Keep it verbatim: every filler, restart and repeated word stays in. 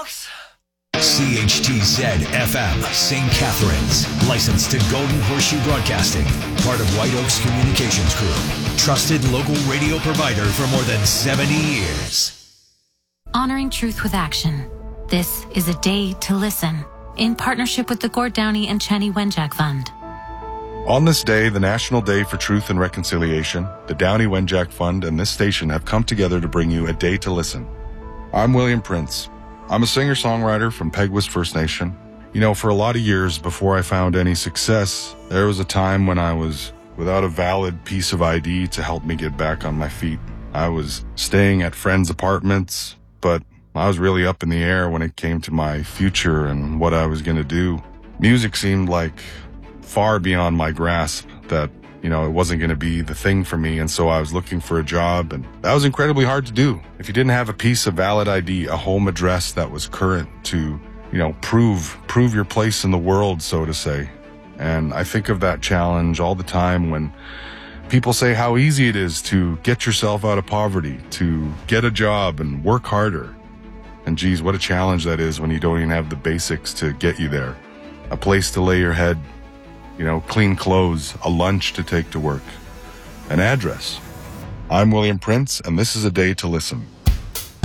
C H T Z F M, Saint Catharines. Licensed to Golden Horseshoe Broadcasting. Part of White Oaks Communications Group. Trusted local radio provider for more than seventy years. Honoring truth with action. This is a day to listen. In partnership with the Gord Downey and Chenny Wenjack Fund. On this day, the National Day for Truth and Reconciliation, the Downey Wenjack Fund and this station have come together to bring you a day to listen. I'm William Prince. I'm a singer-songwriter from Peguis First Nation. You know, for a lot of years before I found any success, there was a time when I was without a valid piece of I D to help me get back on my feet. I was staying at friends' apartments, but I was really up in the air when it came to my future and what I was going to do. Music seemed like far beyond my grasp, that, you know, it wasn't going to be the thing for me, and so I was looking for a job, and that was incredibly hard to do. If you didn't have a piece of valid I D, a home address that was current to, you know, prove prove your place in the world, so to say. And I think of that challenge all the time when people say how easy it is to get yourself out of poverty, to get a job and work harder. And geez, what a challenge that is when you don't even have the basics to get you there. A place to lay your head, you know, clean clothes, a lunch to take to work, an address. I'm William Prince, and this is a day to listen.